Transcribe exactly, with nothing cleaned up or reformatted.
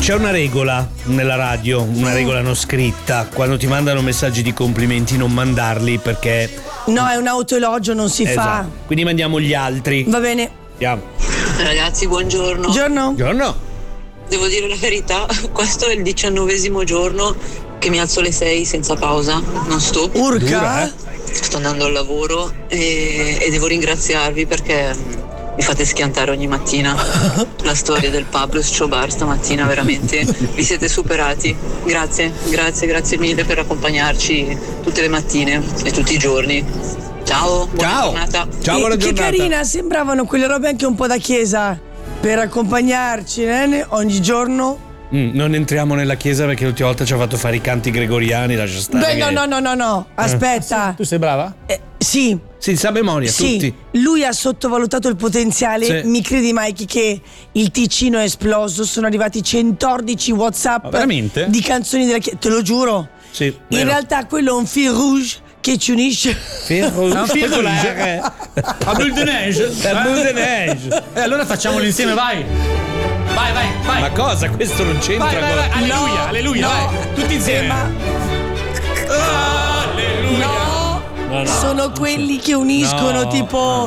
C'è una regola nella radio, una regola non scritta. Quando ti mandano messaggi di complimenti non mandarli perché... No, è un autoelogio, non si esatto. fa. Quindi mandiamo gli altri. Va bene. Andiamo. Ragazzi, buongiorno. Buongiorno. Buongiorno. Devo dire la verità, questo è il diciannovesimo giorno che mi alzo alle sei senza pausa, non stop. Urca. Dura, eh? Sto andando al lavoro e, e devo ringraziarvi perché mi fate schiantare ogni mattina. La storia del Pablo Escobar stamattina, veramente vi siete superati. Grazie, grazie, grazie mille per accompagnarci tutte le mattine e tutti i giorni. Ciao, buona Ciao. giornata. Ciao, E buona che giornata. carina, sembravano quelle robe anche un po' da chiesa per accompagnarci eh, ogni giorno. Mm, non entriamo nella chiesa perché l'ultima volta ci ha fatto fare i canti gregoriani, lascia stare. Beh, che- no, no, no, no, no, aspetta. Tu sei brava? Eh, sì, Sì, sa a memoria, sì, tutti. lui ha sottovalutato il potenziale. Sì. Mi credi, Mikey, che il Ticino è esploso? Sono arrivati centodici WhatsApp Ma veramente? di canzoni della chiesa, te lo giuro. Sì, In vero. realtà quello è un fil rouge che ci unisce. Ferro Un fil speculare. A Boule de Neige. La Boule de Neige. E allora facciamolo insieme, vai. Vai, vai, vai. Ma cosa? Questo non c'entra Vai, vai, con... vai. Alleluia, No, alleluia, no. vai. Tutti insieme. Eh, ma Alleluia. no, No, no. sono quelli che uniscono No, tipo